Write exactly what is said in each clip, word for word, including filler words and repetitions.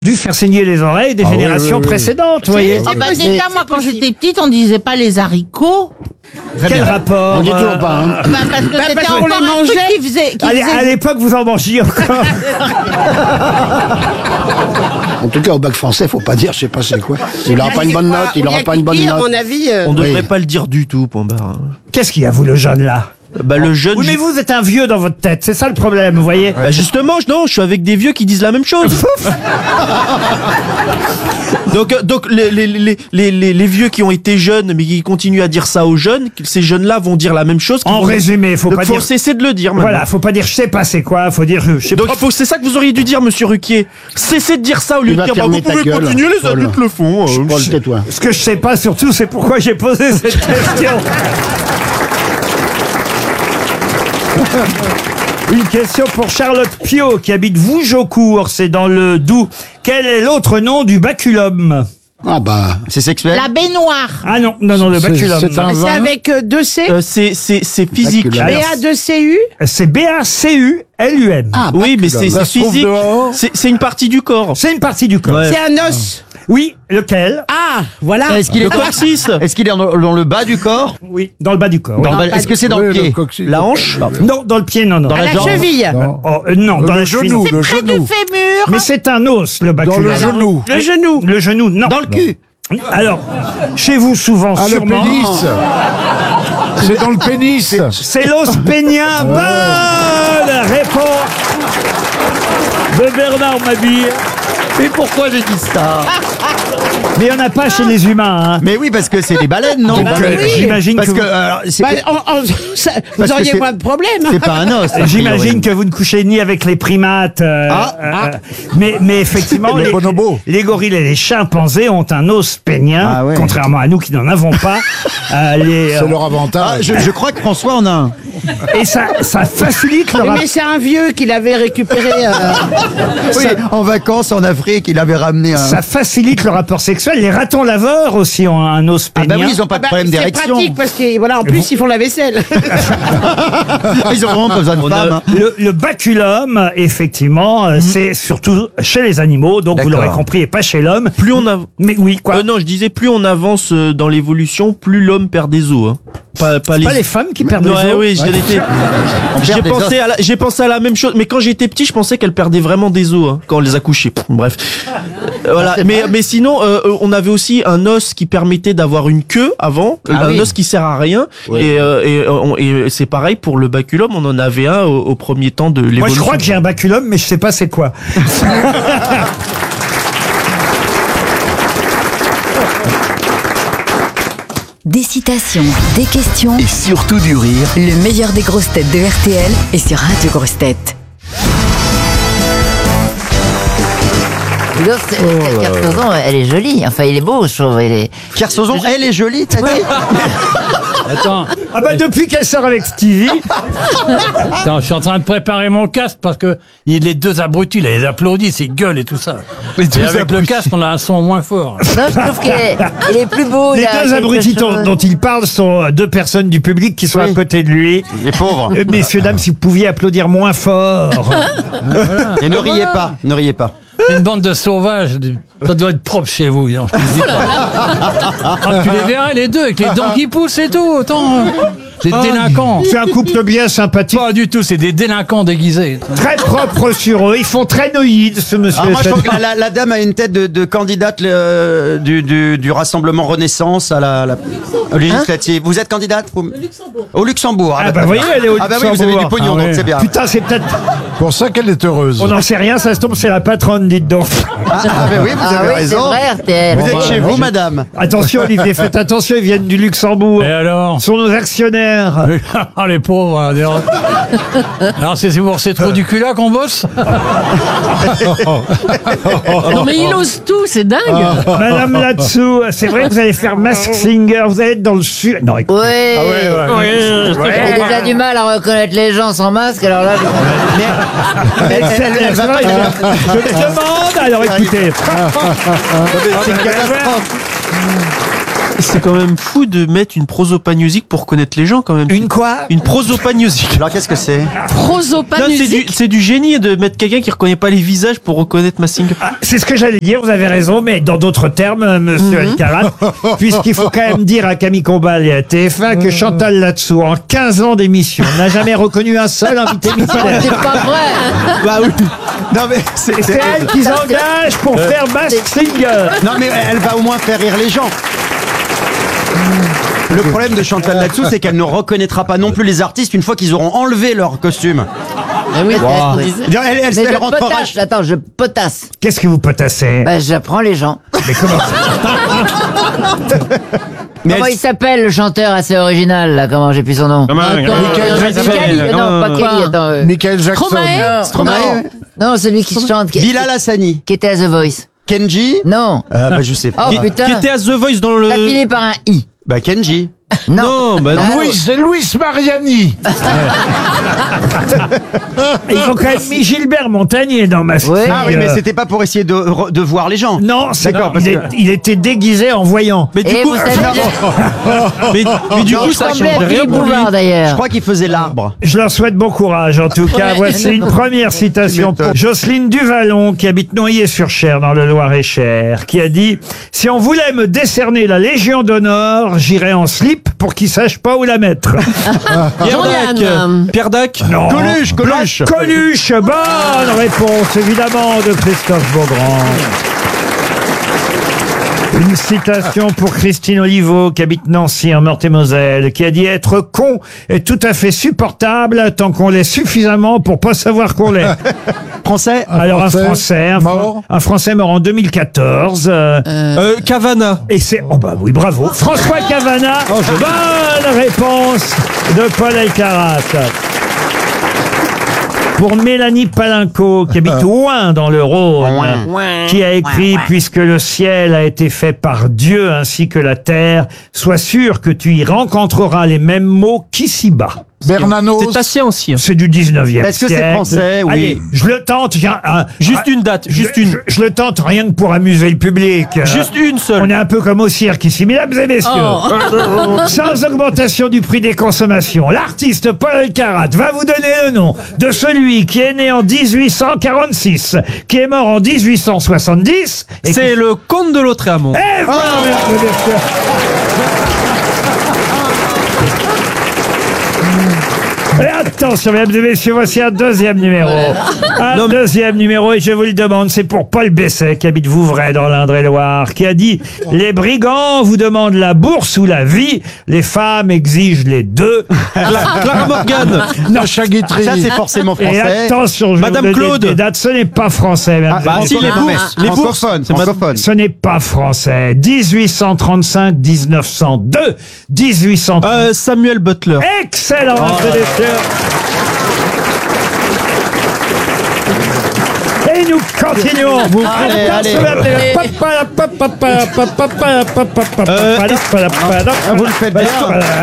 dû faire saigner les oreilles des Ah oui, générations oui, oui. précédentes, vous voyez. Ah bah déjà, moi, quand j'étais petite, on disait pas les haricots. Quel rapport On dit euh, toujours pas, hein. Bah, parce que c'était parce que- encore un truc qui faisait... Qui Allez, faisait- à l'époque, vous en mangiez encore. En tout cas, au bac français, faut pas dire, je sais pas c'est quoi. Il aura pas une bonne note, il aura pas une bonne À note. mon avis, euh, On devrait Oui. pas le dire du tout, point barre. Qu'est-ce qu'il y a, vous, le jeune, là? Bah, le jeune. Oui, mais vous êtes un vieux dans votre tête, c'est ça le problème, vous voyez. Bah, justement, je- non, je suis avec des vieux qui disent la même chose. donc, euh, donc les, les, les, les, les, les vieux qui ont été jeunes, mais qui continuent à dire ça aux jeunes, ces jeunes-là vont dire la même chose. qu'ils En vont- résumé, faut donc, pas faut dire. cesser de le dire maintenant. Voilà, faut pas dire je sais pas c'est quoi, faut dire je sais Donc pas. il faut, c'est ça que vous auriez dû dire, Monsieur Ruquier. Cessez de dire ça au lieu Tu de vas dire bah, vous fermer ta pouvez gueule, continuer, les Paul. adultes le font. euh, Paul, tais-toi. Ce que je sais pas surtout, c'est pourquoi j'ai posé cette question. Une question pour Charlotte Pio qui habite Vougeaucourt, c'est dans le Doubs. Quel est l'autre nom du baculum? Ah bah, C'est sexuel. La baignoire. Ah non, non, non, le C'est- baculum. c'est un non. c'est vin. avec euh, deux C, Euh, c'est c'est c'est physique. Baculum. Alors, B A deux C U. C'est B A C U L U M. ah, Oui, mais c'est baculum. c'est physique. C'est c'est une partie du corps. C'est une partie du corps. Ouais. C'est un os. Oui, lequel? Ah, voilà. Est-ce qu'il est, Le coccyx. est-ce qu'il est dans, dans le bas du corps? Oui, dans le bas du corps. oui. Dans le bas- Est-ce que c'est dans Oui, le pied? coccyx. La hanche. Non, dans le pied, non, non. Dans À la jambe. cheville. Non. Oh, euh, non, dans Le la genou, cheville. le Près du genou. fémur. Mais c'est un os, le Dans baculum. le genou. Le genou. Le genou, non. Dans le cul? Alors, chez vous, souvent, Ah, le sûrement, pénis. C'est dans le pénis. c'est l'os pénien. Bonne réponse de Bernard Mabille. Mais pourquoi j'ai dit ça? Mais il n'y en a pas chez les humains. Hein. Mais oui, parce que c'est des baleines, non? Donc, euh, j'imagine Parce que, que, vous, alors, c'est Bah, on- on- ça- vous Parce que auriez c'est- moins de problèmes. c'est pas un os. a j'imagine priori. que vous ne couchez ni avec les primates. euh, Ah, euh, mais, mais effectivement, Les les, bonobos. les gorilles et les chimpanzés ont un os pénien, Ah ouais. contrairement à nous qui n'en avons pas. Euh, les, C'est euh, leur Ah, avantage. je, je crois que François en a un. et ça, ça facilite leur. Oui, mais c'est un vieux qui l'avait récupéré. euh, Oui, en vacances en Afrique, il avait ramené un. Ça facilite le rapport sexuel. Les ratons laveurs aussi ont un os Ah pénien. bah oui, ils ont pas ah de bah, problème c'est d'érection. pratique parce que voilà, en plus ils font la vaisselle. Ils ont vraiment pas besoin de On a- femmes. hein. Le, le baculum, effectivement, euh, c'est surtout chez les animaux, donc vous D'accord. l'aurez compris, et pas chez l'homme. Plus on a. Mais oui, quoi. Euh, non, je disais plus on avance euh, dans l'évolution, plus l'homme perd des os. Hein. Pas, pas les. Pas les femmes qui perdent Ouais, les os. oui, j'ai été- j'ai perd des pensé os. à la, j'ai pensé à la même chose, mais quand j'étais petit, je pensais qu'elle perdait vraiment des os hein, quand on les a couchés. Pff, bref, Euh, voilà. Mais mais sinon, euh, euh, on avait aussi un os qui permettait d'avoir une queue avant, Ah un oui. os qui sert à rien. Et, euh, et, euh, on- et c'est pareil pour le baculum, on en avait un au, au premier temps de l'évolution. Moi, je crois que j'ai un baculum, mais je sais pas c'est quoi. Des citations, des questions, Et surtout du rire. le meilleur des grosses têtes de R T L est sur Radio Grosses Têtes. L'autre, Kersozon, elle est jolie. Enfin, il est beau, je trouve. Il est... Kersozon, elle est jolie, t'as dit? Attends, Ah bah depuis qu'elle sort avec Stevie, attends, je suis en train de préparer mon casque parce que il- les deux abrutis, là, ils applaudissent, ils gueulent et tout ça. Et avec le casque, on a un son moins fort. Non, je trouve qu'il est, il est plus beau. les il a deux quelque abrutis dont, chose. dont il parle sont deux personnes du public qui sont à côté de lui. Les pauvres. Euh, Messieurs, dames, si vous pouviez applaudir moins fort. Et ne riez pas, ne riez pas. Une bande de sauvages, de- ça doit être propre chez vous. Non, je te le dis pas. Ah, tu les verrais les deux avec les dents qui poussent et tout. Attends, euh, des délinquants. C'est un couple bien sympathique, Pas du tout, c'est des délinquants déguisés. très propre sur eux. Ils font très noïdes, ce monsieur. Ah, moi, je Sadi. trouve que la, la- la dame a une tête de, de candidate euh, du, du, du Rassemblement Renaissance à la, la aux législative. Vous êtes candidate vous Au Luxembourg. Au Luxembourg. Ah bah, bah très voyez, bien. elle est au Ah bah oui, vous avez du Luxembourg. pognon, Ah donc ouais. c'est bien. Putain, c'est peut-être... Pour ça qu'elle est heureuse. On n'en sait rien, ça se tombe, c'est la patronne, dites donc. Ah, ah bah oui, vous Ah avez oui, c'est raison. vrai, R T L. Vous êtes chez vous, madame. Attention, Olivier, faites attention, ils viennent du Luxembourg. Et alors Ce sont nos actionnaires. Ah, les pauvres. hein, des- Alors, c'est c'est pour ces trous du cul là qu'on bosse. Non mais il ose tout, c'est dingue. Madame là-dessous, c'est vrai que vous allez faire Mask Singer, vous allez être dans le sud. Non, écoute. Oui. J'ai déjà du mal à reconnaître les gens sans masque, alors là. Mais celle- c'est vrai, je, je le demande, alors écoutez. C'est une catastrophe. C'est quand même fou de mettre une prosopagnosie pour connaître les gens quand même. Une quoi? Une prosopagnosie. Alors qu'est-ce que c'est? Non, c'est du, Prosopanusique. c'est du génie de mettre quelqu'un qui reconnaît pas les visages pour reconnaître Massinger. Ah, c'est ce que j'allais dire, vous avez raison, mais dans d'autres termes, euh, monsieur Alcarat, puisqu'il faut quand même dire à Camille Combal et à T F un que Chantal Latsou, en quinze ans d'émission, n'a jamais reconnu un seul invité mystère. C'est pas vrai. Bah oui. Non mais c'est Et c'est elle qu'ils engagent pour faire Mask Singer. Non mais elle va au moins faire rire les gens. Le problème de Chantal Latsou, c'est qu'elle ne reconnaîtra pas non plus les artistes une fois qu'ils auront enlevé leur costume. Eh oui, Elle, elle, elle, mais elle je rentrera. potasse, attends, je potasse. Qu'est-ce que vous potassez? Bah, j'apprends les gens. Mais comment ça? Mais Comment elle- il s'appelle, le chanteur assez original, là? Comment j'ai plus son nom? Comment- Attends, Michael euh, Jackson. Kelly, non, pas Kelly, attends. euh, Michael Jackson. Stromae. Stromae, ouais. Non, celui qui chante, qui, Bilal Hassani. qui était à The Voice. Kenji. Non. Euh, bah je sais pas. Oh Qui, putain. qui était à The Voice dans le. Ça finit par un I. Bah Kenji. Non. Non, bah non. Louis, c'est Louis Mariani. Ils ont quand même mis Gilbert Montagnier dans Mask Ouais. Singer. Ah oui, mais c'était pas pour essayer de, de voir les gens. Non, c'est D'accord, il, parce est- que- il était déguisé en voyant. Mais du Et coup, vous savez, mais, mais du Non, coup, je ça crois change à rien Philippe pour lui. Bouvard, Je d'ailleurs. crois qu'il faisait l'arbre. Je leur souhaite bon courage, en tout cas. Ouais. Voici une première citation pour Jocelyne Duvallon, qui habite Noyer-sur-Cher, dans le Loir-et-Cher, qui a dit « Si on voulait me décerner la Légion d'honneur, j'irais en slip pour qu'ils sachent pas où la mettre. Pierre Dac. Jean-Yann. Pierre Dac. » Non. Coluche, Coluche. Coluche, bonne réponse, évidemment, de Christophe Beaugrand. Une citation pour Christine Oliveau, qui habite Nancy, en Meurthe-et-Moselle, qui a dit « Être con est tout à fait supportable tant qu'on l'est suffisamment pour pas savoir qu'on l'est. » Français. Alors, Français un Français, un, Fran- mort un Français mort en deux mille quatorze. euh, Euh, Cavana. Et c'est... Oh bah oui, bravo. François Cavana. Bonne réponse de Paul Elkarat. Pour Mélanie Palinco, qui habite Ouin dans le Rhône, qui a écrit « Puisque le ciel a été fait par Dieu ainsi que la terre, sois sûr que tu y rencontreras les mêmes mots qu'ici-bas. » Bernanos. C'est assez ancien. C'est du dix-neuvième Est-ce que c'est siècle. français? Oui. Allez, je le tente. j'ai un- un- Juste un- une date, je- juste une. Je, je le tente rien que pour amuser le public. Juste une On seule. est un peu comme au cirque ici, mesdames et messieurs. Sans augmentation du prix des consommations, l'artiste Paul Elkarat va vous donner le nom de celui qui est né en dix-huit cent quarante-six, qui est mort en dix-huit cent soixante-dix. et C'est qui- le comte de Lautréamont. Eh, voilà, mesdames et messieurs. Et attention, mesdames et messieurs, voici un deuxième numéro. Un Non, mais- deuxième numéro, et je vous le demande, c'est pour Paul Besset, qui habite Vouvray, dans l'Indre-et-Loire, qui a dit « Les brigands vous demandent la bourse ou la vie, les femmes exigent les deux. Cla- Clara Morgan. Sacha Guitry. Ça c'est forcément » Et français. attention, je vais Madame vous donner Claude. des dates, ce n'est pas français. mesdames Ah, et bah, messieurs. si, les non, mais bourses, les bourses. francophone, C'est ma- francophone. Ce n'est pas français. dix-huit cent trente-cinq, dix-neuf cent deux, dix-huit cent... Euh, Samuel Butler. Excellent, mesdames et messieurs. Et nous continuons. Vous Allez, allez. Euh, Ah, vous le faites bien.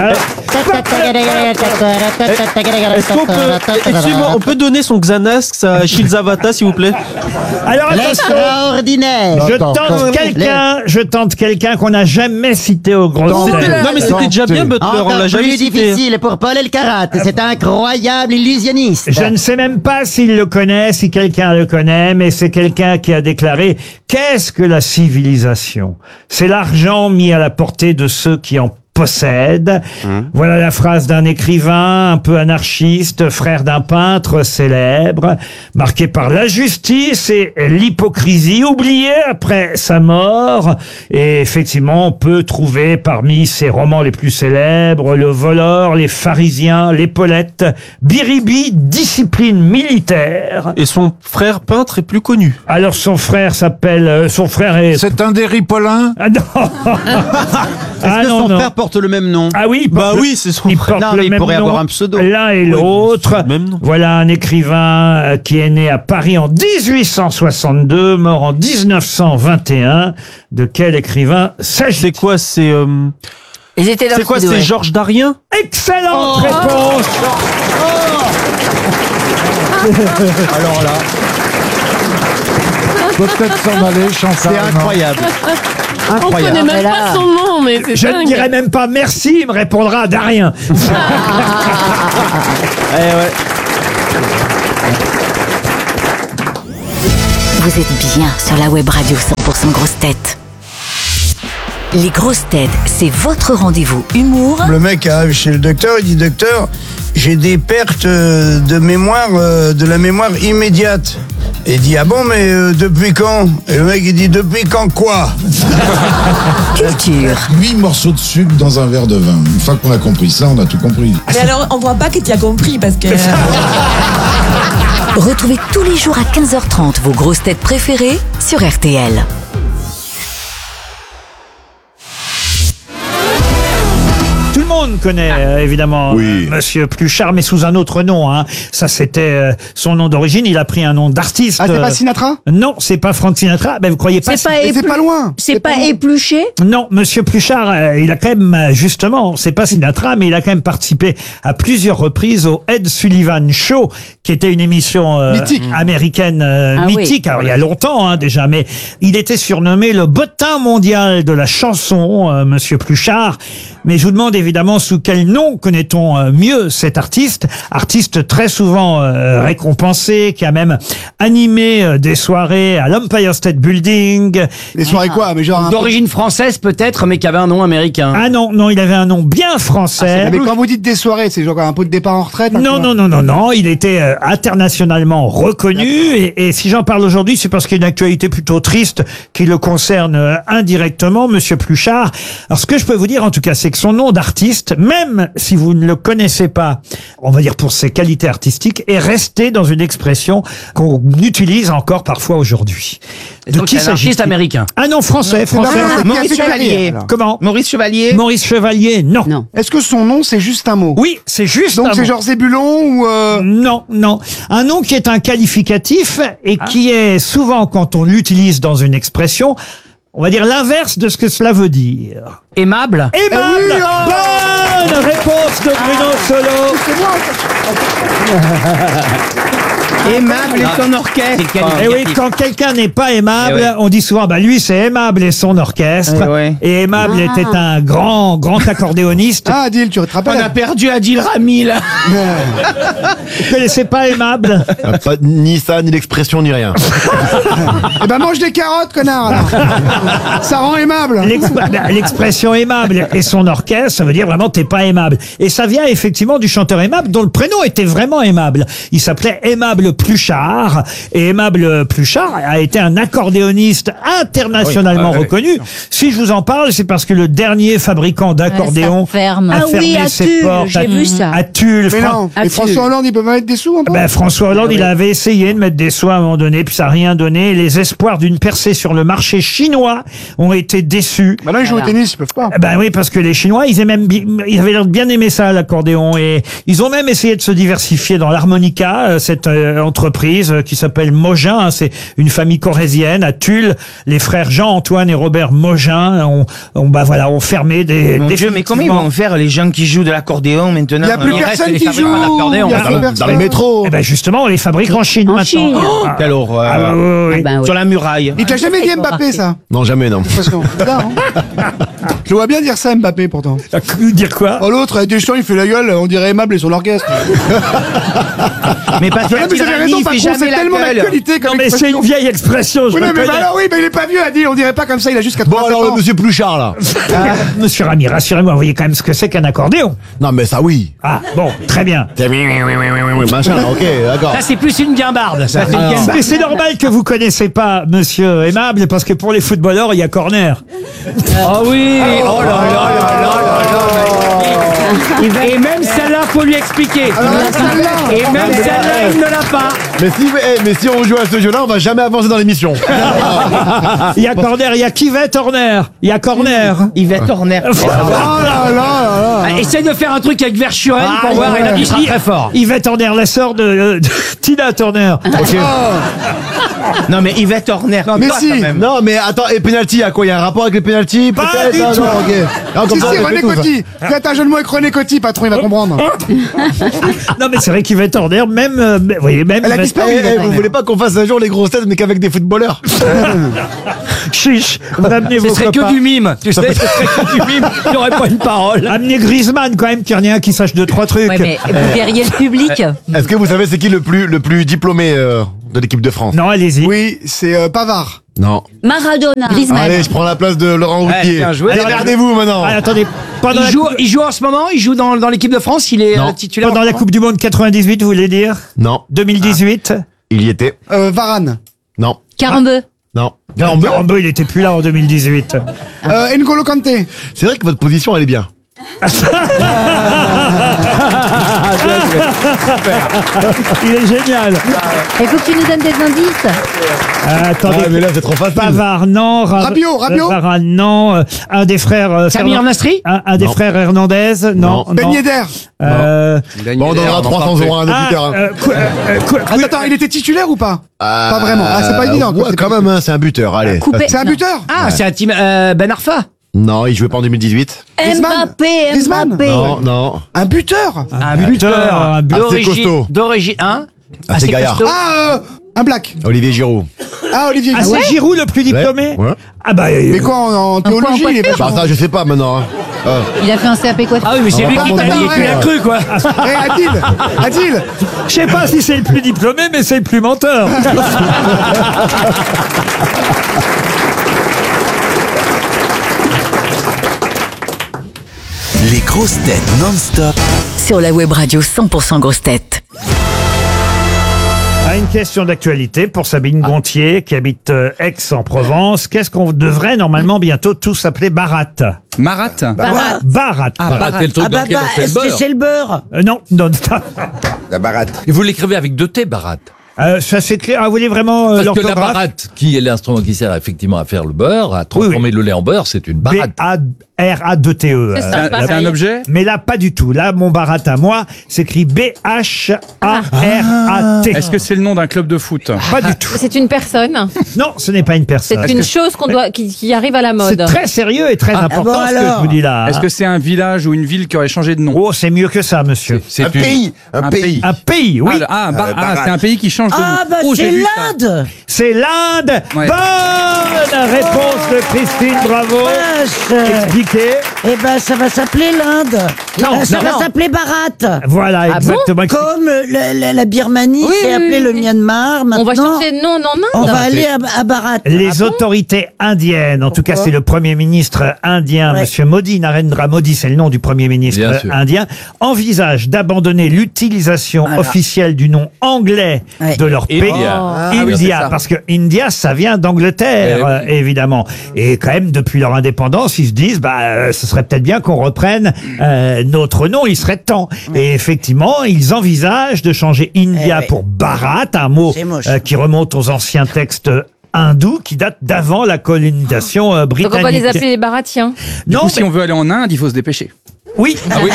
Est-ce qu'on peut, excusez-moi, on peut donner son Xanax à Shilzavata, s'il vous plaît? Alors attention, Extraordinaire. je Attends, tente attends. quelqu'un, je tente quelqu'un qu'on n'a jamais cité au gros Attends. tête. Non, mais c'était déjà bien, Butler, on l'a jamais cité. pour Paul Elkarat. C'est un incroyable illusionniste. Je ne sais même pas s'il le connaît, si quelqu'un le connaît, mais c'est quelqu'un qui a déclaré « Qu'est-ce que la civilisation ? C'est l'argent mis à la portée de ceux qui en possèdent. Voilà la phrase d'un écrivain un peu anarchiste, frère d'un peintre célèbre, marqué par l'injustice et l'hypocrisie, oublié après sa mort. Et effectivement, on peut trouver parmi ses romans les plus célèbres Le Voleur, Les Pharisiens, L'Épaulette, Biribi, Discipline militaire. Et son frère peintre est plus connu. Alors son frère s'appelle... euh, son frère est... C'est un des Ripollins. Ah non. Est-ce Ah que non, son non. frère porte le même nom? Ah oui, il Bah porte le- oui, c'est son il frère. porte Non, le mais il même pourrait nom, avoir un pseudo. l'un et Oui, l'autre. c'est le même nom. Voilà un écrivain euh, qui est né à Paris en dix-huit cent soixante-deux, mort en dix-neuf cent vingt et un. De quel écrivain s'agit-il? C'est quoi, c'est, euh, Ils étaient dans c'est le quoi, studio, c'est ouais. Georges Darien? Excellente réponse. Alors là, Peut-être s'en aller, Chantal. c'est non incroyable. On connaît même pas son nom, mais c'est Je dingue. ne dirai même pas merci, il me répondra d'Arien. Eh ouais. Vous êtes bien sur la web radio cent pour cent grosses têtes. Les grosses têtes, c'est votre rendez-vous humour Le mec arrive chez le docteur, il dit docteur, j'ai des pertes euh, de mémoire, euh, de la mémoire immédiate. Et il dit ah bon mais euh, depuis quand? Et le mec il dit depuis quand quoi? culture. huit morceaux de sucre dans un verre de vin. Une fois qu'on a compris ça, on a tout compris. Mais alors, on voit pas que tu as compris parce que. Retrouvez tous les jours à quinze heures trente vos grosses têtes préférées sur R T L. Tout le monde connaît euh, évidemment Oui. euh, Monsieur Pluchart, mais sous un autre nom. Hein. Ça, c'était euh, son nom d'origine. Il a pris un nom d'artiste. Ah c'est pas euh, Sinatra? Non, c'est pas Frank Sinatra. Ben, vous croyez pas? C'est pas, Mais c'est pas loin. c'est pas épluché. Non, Monsieur Pluchart, euh, il a quand même, euh, justement, c'est pas Sinatra, mais il a quand même participé à plusieurs reprises au Ed Sullivan Show, qui était une émission euh, Mythique. américaine euh, Ah oui. mythique. Alors, il y a longtemps hein, déjà, mais il était surnommé le bottin mondial de la chanson, euh, Monsieur Pluchart. Mais je vous demande évidemment sous quel nom connaît-on euh, mieux cet artiste, artiste très souvent euh, récompensé, qui a même animé euh, des soirées à l'Empire State Building. Les soirées quoi? Mais genre un- D'origine française peut-être, mais qui avait un nom américain. Ah non, non, il avait un nom bien français. Mais quand vous dites des soirées, c'est genre quoi, un peu de départ en retraite? hein, Non, quoi. non, non, non, non. Il était euh, internationalement reconnu. Et, et si j'en parle aujourd'hui, c'est parce qu'il y a une actualité plutôt triste qui le concerne euh, indirectement, Monsieur Pluchart. Alors, ce que je peux vous dire, en tout cas, c'est que son nom d'artiste, même si vous ne le connaissez pas, on va dire pour ses qualités artistiques, est resté dans une expression qu'on utilise encore parfois aujourd'hui. De qui s'agit-il? américain. Ah non, français, français. Ah, Maurice qui a fait Chevalier. carrière, alors. Comment? Maurice Chevalier. Maurice Chevalier, non. Non. Est-ce que son nom c'est juste un mot? Oui, c'est juste Donc un c'est mot. genre Zébulon ou euh... Non, non. Un nom qui est un qualificatif et Ah. qui est souvent, quand on l'utilise dans une expression, on va dire l'inverse de ce que cela veut dire. Aimable. Aimable. Eh oui, oh Bonne réponse de Bruno Solo. Aimable et son orchestre. Et oui, quand quelqu'un n'est pas aimable, Eh ouais. on dit souvent, bah lui c'est aimable et son orchestre. Eh ouais. Et aimable Ah. était un grand, grand accordéoniste. Ah Adil, tu te On a rappelles? perdu Adil Rami là. Vous connaissez pas aimable? Pas ni ça, ni l'expression, ni rien. Eh ben mange des carottes, connard alors. Ça rend aimable. L'ex- bah, L'expression aimable et son orchestre, ça veut dire vraiment t'es pas aimable. Et ça vient effectivement du chanteur Aimable, dont le prénom était vraiment aimable. Il s'appelait Aimable Pluchart. Et Aimable Pluchart a été un accordéoniste internationalement Ah oui, reconnu. Si je vous en parle, c'est parce que le dernier fabricant d'accordéon Ouais, ça ferme. a Ah fermé oui, à ses Tulle, portes j'ai à, vu ça. à Tulle. Mais Fran- non. Et Ah, François Hollande, il peut pas mettre des sous un peu? ben, François Hollande, il avait essayé de mettre des sous à un moment donné, puis ça n'a rien donné. Les espoirs d'une percée sur le marché chinois ont été déçus. Bah là ils jouent au tennis, ils peuvent pas. Ben oui, parce que les Chinois, ils, aimaient, bi- ils avaient l'air de bien aimé ça, l'accordéon. Et ils ont même essayé de se diversifier dans l'harmonica, euh, cette euh, entreprise euh, qui s'appelle Mogin. hein, c'est une famille corrézienne à Tulle. Les frères Jean-Antoine et Robert Mogin ont, ont, bah voilà, ont fermé des... Mon Dieu, mais comment ils vont faire les gens qui jouent de l'accordéon maintenant? Il y a plus Il reste personne les qui fabricants joue. d'accordéon. Il y a Dans plus le, personne. dans le métro. Eh ben justement, on les fabrique en Chine En maintenant. Chine. Ah, Quelle horreur. ah, oui, oui, oui. Ah ben oui. Sur la muraille. Il t'a jamais dit Mbappé ça? Non, jamais, non. Parce que bizarre, hein. Je le vois bien dire ça Mbappé pourtant. Dire quoi? Oh l'autre, avec Deschamps il fait la gueule, on dirait aimable et son orchestre. Mais parce Non, mais vous avez raison, il par fait contre, c'est jamais la tellement gueule. d'actualité comme Non mais c'est expression. une vieille expression, je Oui, non, mais reconnais. bah alors oui, mais il est pas vieux, Adil, on dirait pas comme ça, il a juste Bon, quatre-vingt-sept alors, ans. monsieur Pluchart, là. Monsieur Rami, rassurez-moi, vous voyez quand même ce que c'est qu'un accordéon. Non, mais ça, oui. Ah, bon, très bien. Machin, ok, d'accord. Ça, c'est plus une guimbarde. Ça, c'est une Alors, guimbarde. Mais c'est normal que vous connaissez pas Monsieur Aimable, parce que pour les footballeurs, il y a corner. Ah oui. Oh là là là là là là. Et même celle-là, faut lui expliquer. Et même celle-là, il ne l'a pas. Mais si, eh, mais si on joue à ce jeu-là, on va jamais avancer dans l'émission. Il y a corner, il y a Kivet Horner. Il y a corner. Yvette Horner. Oh là là là là. Ah, essaye de faire un truc avec Verschuren Ah, pour voir, ouais. et là, il sera très fort. Yvette Horner, la sœur de, de Tina Turner. Non mais Yvette Horner. Mais toi, si. quand même. Non, mais attends, et penalty, il y a quoi? Il y a un rapport avec les penalty? Pas Peut-être? du Ah, tout. non, ok. Ah, comme Si, ça, si, on René fait tout, ça. Coty. Faites un jeu de mots avec René Coty, patron, il va comprendre. Non, mais c'est vrai qu'Yvette Horner, même, euh, vous voyez, même. Elle a Yvette- disparu. Eh, eh, Yvette vous Horner. voulez pas qu'on fasse un jour les grosses têtes, mais qu'avec des footballeurs? Chiche, vous amenez Ce vos serait copains. que du mime. Tu sais, ce serait que du mime. Il n'y aurait pas une parole. Amenez Griezmann quand même, qu'il y en ait un qui sache deux, trois trucs. Ouais, mais vous verriez le public. Est-ce que vous savez c'est qui le plus, le plus diplômé euh, de l'équipe de France? Non, allez-y. Oui, c'est euh, Pavard. Non. Maradona. Griezmann. Allez, je prends la place de Laurent Ouais, Ruquier. bien joué. Allez, regardez-vous maintenant. Ah, attendez, pendant, Il la, joue, il joue en ce moment, il joue dans, dans l'équipe de France, il est Non. euh, titulaire. pendant en la ce moment Coupe du Monde quatre-vingt-dix-huit, vous voulez dire Non. deux mille dix-huit Il y était. Euh, Varane. Non. Carambeu. Non. Carambeu, il était plus là en deux mille dix-huit. Euh, N'Golo Kanté. C'est vrai que votre position, elle est bien. Il est génial. Il faut que tu nous donnes des indices. Euh, attendez, Ah, mais là, c'est trop facile. Pavard, non. Ra- Rabiot, Rabiot. Varane, non. Euh, Un des frères. euh, Samir Fernand- Nasri Un, un des Non. frères Hernandez, non. Non. non. Ben Yedder. Euh, Bon, on donnera trois cents euros à un ah, auditeur. hein. euh, quoi- euh, quoi- Attends, attends, il était titulaire ou pas? Pas vraiment. Ah, c'est pas évident. quoi. Ouais, C'est quand pas- même, hein, c'est un buteur. Allez. Coupé. C'est un buteur. Ah, c'est un team euh, Ben Arfa. Non, il jouait pas en deux mille dix-huit. Griezmann. Mbappé, Griezmann. Mbappé. Non, non. Un buteur. Un buteur, buteur. un buteur. Assez D'origine. costaud. D'origine. Hein Assez gaillard. costaud. Ah, euh, un black. Olivier Giroud. Ah, Olivier Ah, Giroud. c'est Giroud le plus diplômé Ouais. Ah bah. euh, Mais quoi, en, en quoi, en théologie, il est coiffure pas Bah, ça, je sais pas maintenant. hein. Ah. Il a fait un C A P quoi? Ah oui, mais c'est On lui va qui pas t'a dit, m'embrouiller. tu l'as cru, quoi. Eh, Adil, Adil. Je sais pas si c'est le plus diplômé, mais c'est le plus menteur. Les grosses têtes non-stop. Sur la web radio cent pour cent grosses têtes. Ah, une question d'actualité pour Sabine Gontier qui habite euh, Aix-en-Provence. Qu'est-ce qu'on devrait normalement bientôt tous appeler Barat? Marat. Barat. Barat. Ah, Barat, c'est le truc dans lequel on fait le beurre. le beurre? Euh, non, non. La baratte. Et vous l'écrivez avec deux T, Barat. Euh, ça c'est clair. Ah, vous voulez vraiment euh, Parce que la l'orthographe? baratte, qui est l'instrument qui sert effectivement à faire le beurre, à transformer le lait en beurre, c'est une B baratte. A R A deux T E. C'est ça, Euh, pareil. C'est un objet? Mais là, pas du tout. Là, mon Barat à moi s'écrit B H A R A T. Est-ce que c'est le nom d'un club de foot? Pas du tout. C'est une personne. Non, ce n'est pas une personne. C'est une chose qu'on doit, qui, qui arrive à la C'est mode. très sérieux et très important bon, ce que alors je vous dis là. Est-ce que c'est un village ou une ville qui aurait changé de nom? Oh, c'est mieux que ça, monsieur. C'est Un une- pays. Un pays. Un pays, oui. Ah, ah, bah, Euh, ah, Barat. c'est un pays qui change de nom. Ah, bah, Oh, j'ai c'est vu ça. l'Inde! C'est l'Inde. Ouais. Bonne réponse de Christine, bravo. Vache. Expliquez. Eh ben, ça va s'appeler l'Inde. Non, Euh, ça non, va non. s'appeler Barat. Voilà, Ah bon exactement. Comme la, la- la Birmanie, Oui, c'est oui, appelé oui, le oui. Myanmar. Maintenant, On va changer de nom en on Inde. va aller à, à Barat. Les autorités indiennes, en tout cas Pourquoi c'est le premier ministre indien, Ouais. Monsieur Modi, Narendra Modi, c'est le nom du premier ministre Bien euh, sûr. indien, envisage d'abandonner l'utilisation Voilà. officielle du nom anglais Ouais. de leur India. pays. Ah oui, c'est India, ça. parce que India, ça vient d'Angleterre, Eh oui. euh, évidemment. Et quand même, depuis leur indépendance, ils se disent, bah, euh, ce serait peut-être bien qu'on reprenne euh, notre nom, il serait temps. Et effectivement, ils envisagent de changer India Eh oui. pour Bharat, un mot C'est moche. euh, qui remonte aux anciens textes hindous qui datent d'avant la colonisation euh, Donc britannique. on va les appeler les baratiens. Du Non, coup, si mais- on veut aller en Inde, il faut se dépêcher. oui.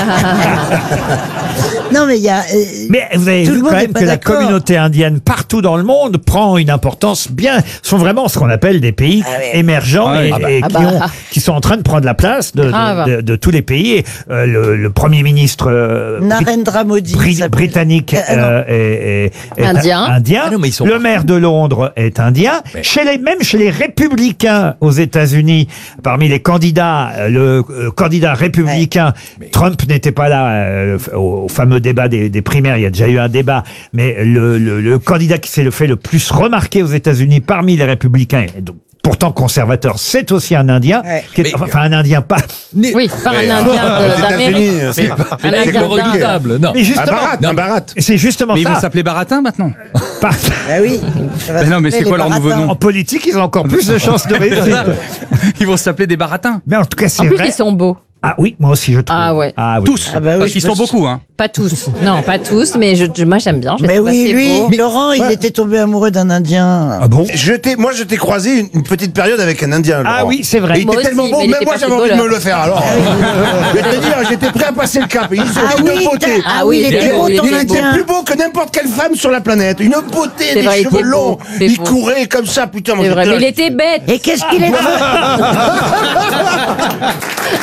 Non, mais il y a. euh, Mais vous avez Tout le vu monde quand n'est même pas que la d'accord. communauté indienne partout dans le monde prend une importance bien, sont vraiment ce qu'on appelle des pays Ah ouais. émergents Ah ouais. et, Ah bah. et Ah qui, bah. ont- qui sont en train de prendre la place de, de- Grave. de- de tous les pays. Et, euh, le, le premier ministre euh, bri- Narendra Modi. bri- s'appelle. britannique Euh, non. euh, est, est- est Indien. indien. Ah non, mais ils sont Le partout. maire de Londres est indien. Chez les, même chez les républicains aux États-Unis, parmi les candidats, euh, le euh, candidat républicain, Trump n'était pas là euh, au, au fameux débat des, des primaires. Il y a déjà eu un débat, mais le, le, le candidat qui s'est le fait le plus remarquer aux États-Unis parmi les républicains, et donc, pourtant conservateur, c'est aussi un Indien, Ouais. qui est- enfin un Indien pas. Oui, pas un Indien de- d'Amérique. c'est pas, Un c'est Indien redoutable. non. Mais Un justement, barat, un barat. c'est justement Mais ils vont ça. s'appeler Baratin maintenant. Par- Ah oui. ça va Mais non, mais s'appeler c'est les quoi leur nouveau Baratins. nom En politique, ils ont encore plus de chances de réussir. Ils vont s'appeler des Baratins. Mais en tout cas, En c'est plus, vrai. ils sont beaux. Ah oui, moi aussi je trouve. Ah ouais. Ah oui. Tous. Ah bah oui, Parce qu'ils je sont me- beaucoup, hein. Pas tous. Non, pas tous, mais je, je- moi j'aime bien. Je les Mais trouve oui, assez lui, beaux. Laurent, il était tombé amoureux d'un Indien. Ah bon? Je t'ai, moi, je t'ai croisé une, une petite période avec un Indien. Ah Laurent. oui, c'est vrai. Et il Moi était aussi, tellement mais beau, il même était moi pas j'avais envie de me footballeur. le faire. Alors, je vais te dire, j'étais prêt à passer le cap. Il Ah une oui, beauté. t'as- ah oui, il était beau il ton était Il était Indien. plus beau que n'importe quelle femme sur la planète. Une beauté, C'est des vrai, il cheveux était beau, longs. c'est Il beau. courait comme ça, putain. moi, C'est vrai, j'étais mais là, il était bête. Et qu'est-ce qu'il est devenu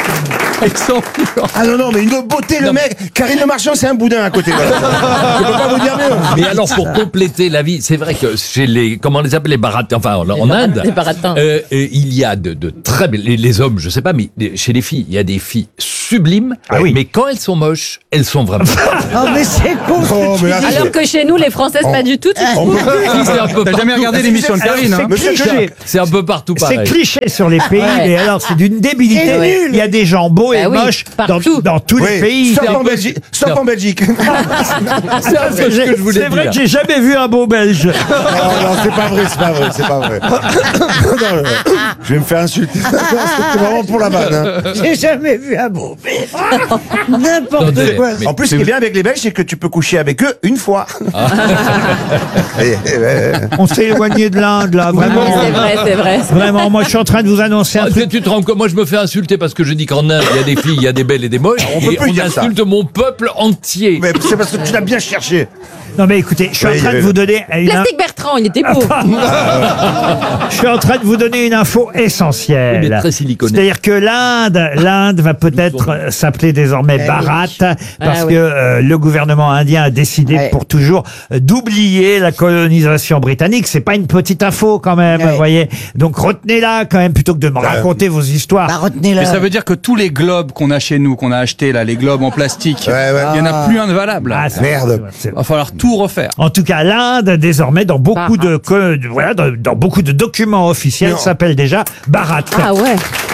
Ils sont... Ah non, non, mais une beauté, le mec. Karine Le Marchand, c'est un boudin à côté. Je peux pas vous dire mieux. Mais alors, pour compléter la vie, c'est vrai que chez les, comment on les appelle, les baratins, enfin, en, en barat- Inde, les baratins. euh, euh, il y a de, de très belles, les, les hommes, je sais pas, mais les- chez les filles, il y a des filles sublimes, mais quand elles sont moches, elles sont vraiment. Oh, mais c'est con. Oh, mais là, Alors que chez nous, les Françaises, pas du tout. tu on trouves peut- C'est un peu T'as jamais partout. regardé l'émission de Karine, hein? C'est cliché. C'est un peu partout C'est pareil. cliché sur les pays, Ouais. mais alors c'est d'une débilité. C'est nul. Il y a des gens beaux et Bah oui, moches dans, partout. dans tous les Oui, pays. Sauf C'est un en peu- Belgique. Sauf en Belgique. C'est un peu ce que je voulais C'est vrai dire. que j'ai jamais vu un beau Belge. Non, non, c'est pas vrai, c'est pas vrai, c'est pas vrai. Non, non, je vais me faire insulter. C'était vraiment pour la vanne. Hein. J'ai jamais vu un beau bébé. N'importe Attendez, quoi. mais- En plus, ce qui est bien avec les Belges, c'est que tu peux coucher avec eux une fois. Ah. Et- et- et- On s'est éloigné de l'Inde, là, vraiment. Oui, c'est vrai, c'est vrai. Vraiment, moi je suis en train de vous annoncer un Ah, truc. tu te rends compte, moi je me fais insulter parce que je dis qu'en Inde, il y a des filles, il y a des belles et des moches, On peut et plus on dire ça. insulte mon peuple entier. Mais c'est parce que tu l'as bien cherché. Non mais écoutez, je suis Oui, en train de oui. vous donner une... Plastique Bertrand, il était beau. Je suis en train de vous donner une info essentielle. Oui, mais très siliconée. C'est-à-dire que l'Inde, l'Inde va peut-être euh, s'appeler désormais Bharat parce Ah, que oui. euh, le gouvernement indien a décidé Ouais. pour toujours euh, d'oublier la colonisation britannique. C'est pas une petite info quand même, Ouais. vous voyez. Donc retenez-la quand même plutôt que de me raconter vos histoires. Bah, retenez-le. Mais ça veut dire que tous les globes qu'on a chez nous, qu'on a achetés là, les globes en plastique, Ouais, ouais. il y en a plus un de valable. Ah, c'est- Merde. c'est- Il va falloir tout refaire. En tout cas, l'Inde, désormais, dans beaucoup Bharat. de, co- de- voilà, dans, dans beaucoup de documents officiels, Non. s'appelle déjà Bharat. Ah ouais.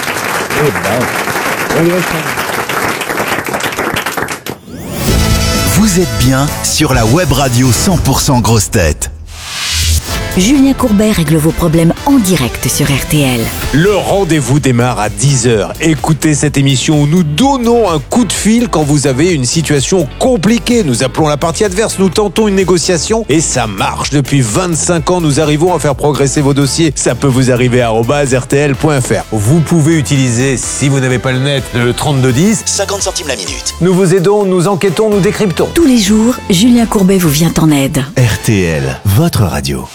Vous êtes bien sur la web radio cent pour cent Grosse Tête. Julien Courbet règle vos problèmes en direct sur R T L. Le rendez-vous démarre à dix heures. Écoutez cette émission où nous donnons un coup de fil quand vous avez une situation compliquée. Nous appelons la partie adverse, nous tentons une négociation et ça marche. Depuis vingt-cinq ans, nous arrivons à faire progresser vos dossiers. Ça peut vous arriver à arobase r t l point f r. Vous pouvez utiliser, si vous n'avez pas le net, le trente-deux dix. cinquante centimes la minute. Nous vous aidons, nous enquêtons, nous décryptons. Tous les jours, Julien Courbet vous vient en aide. R T L, votre radio.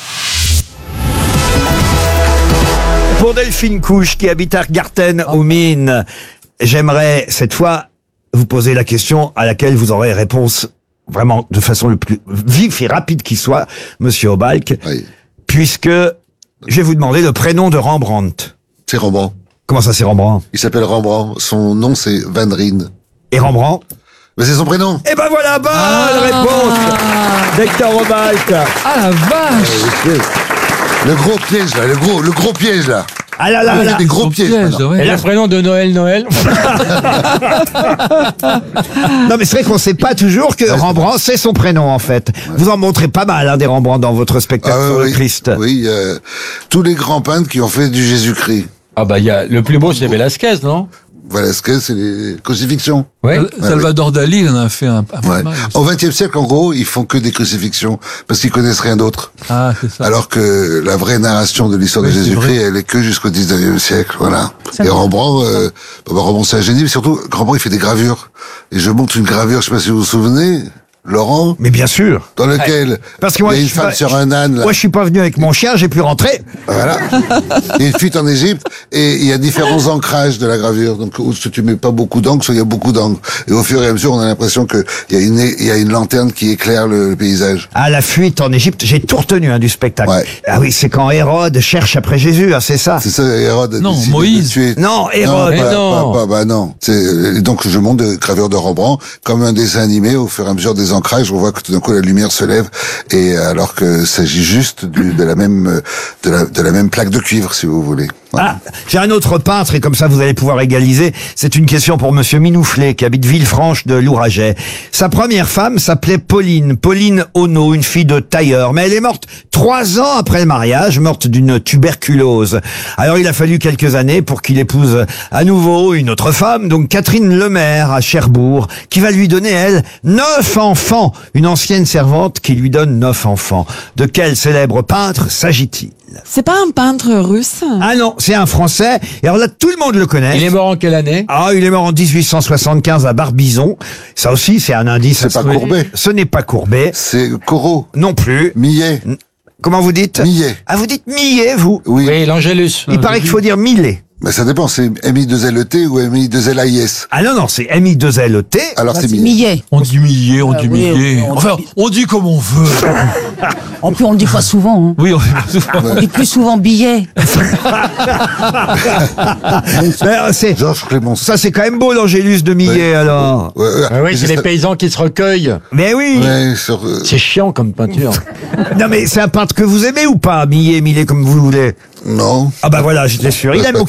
Pour Delphine Couche, qui habite Argarten aux Mines, j'aimerais cette fois vous poser la question à laquelle vous aurez réponse vraiment de façon le plus vif et rapide qui soit, Monsieur Obalk, puisque je vais vous demander le prénom de Rembrandt. C'est Rembrandt. Comment ça, c'est Rembrandt? Il s'appelle Rembrandt. Son nom, c'est Van Rijn. Et Rembrandt? Mais c'est son prénom. Eh ben voilà, bonne réponse d'Hector Obalk. Ah la vache! Le gros piège, là. Le gros, le gros piège, là. Ah là là Il y a là. des gros pièges. maintenant. Et le prénom de Noël Noël. Non mais c'est vrai qu'on sait pas toujours que Rembrandt c'est son prénom en fait. Vous en montrez pas mal hein, des Rembrandt dans votre spectacle Ah, sur oui, le Christ. Oui, euh, tous les grands peintres qui ont fait du Jésus-Christ. Ah bah il y a le plus beau c'est Velasquez, non? Voilà ce que c'est les crucifixions. Ouais. Ouais, Salvador Dali il en a fait un, un pas Ouais. mal. Au vingtième siècle, en gros, ils font que des crucifixions parce qu'ils connaissent rien d'autre. Ah c'est ça. Alors que la vraie narration de l'histoire Oui, de c'est Jésus-Christ, vrai. elle est que jusqu'au dix-neuvième siècle, voilà. Ça Et va. Rembrandt, euh, bah, Rembrandt c'est un génie, mais surtout Rembrandt il fait des gravures. Et je montre une gravure, je sais pas si vous vous souvenez, Laurent. Mais bien sûr. Dans lequel Parce que moi, il y a je une suis femme pas- sur un âne. Là. Moi je suis pas venu avec mon chien, j'ai pu rentrer. Voilà. Il y a une fuite en Égypte et il y a différents ancrages de la gravure. Donc, où tu mets pas beaucoup d'encre, soit il y a beaucoup d'encre. Et au fur et à mesure, on a l'impression que il y a une, il y a une lanterne qui éclaire le, le paysage. Ah la fuite en Égypte, j'ai tout retenu hein, du spectacle. Ah oui, c'est quand Hérode cherche après Jésus, hein, c'est ça. C'est ça, Hérode. Non, décide Moïse. de tuer. Non, Hérode. Non, pas- non. pas- pas- bah non. C'est, et donc je montre des gravures de Rembrandt comme un dessin animé. Au fur et à mesure des ancrages, on voit que tout d'un coup la lumière se lève, et alors que s'agit juste du, de la même de la, de la même plaque de cuivre, si vous voulez. Ah, j'ai un autre peintre et comme ça vous allez pouvoir égaliser. C'est une question pour Monsieur Minouflet qui habite Villefranche de Louraget. Sa première femme s'appelait Pauline, Pauline Ono, une fille de tailleur, mais elle est morte trois ans après le mariage, morte d'une tuberculose. Alors il a fallu quelques années pour qu'il épouse à nouveau une autre femme, donc Catherine Lemaire à Cherbourg, qui va lui donner elle neuf enfants, une ancienne servante qui lui donne neuf enfants. De quel célèbre peintre s'agit-il? C'est pas un peintre russe? Ah non, c'est un Français. Et alors là, tout le monde le connaît. Il est mort en quelle année? Ah, il est mort en dix-huit cent soixante-quinze à Barbizon. Ça aussi, c'est un indice. C'est pas Courbet. Ce n'est pas Courbet. C'est Corot. Non plus. Millet. Comment vous dites? Millet. Ah, vous dites Millet, vous? Oui. Oui, l'Angélus. Il paraît qu'il faut dire Millet. Mais ça dépend, c'est M I deux L E T ou M I deux L A I S. Ah non, non, c'est M I deux L E T. Alors c'est Millet. Millet. On dit Millet, on dit oui, Millet. on- on Enfin, on dit comme on veut. En plus, on le dit pas souvent. Hein. Oui, on On dit plus souvent billet. Mais, euh, c'est- Georges Clémenceau. Ça, c'est quand même beau, l'Angélus de Millet, alors. Ouais, ouais. Ah oui, Mais c'est ça- les paysans qui se recueillent. Mais oui. Ouais, sur, euh, C'est chiant comme peinture. Non, mais c'est un peintre que vous aimez ou pas, Millet, Millet, comme vous voulez? non. Ah bah voilà, j'étais sûr. Il aime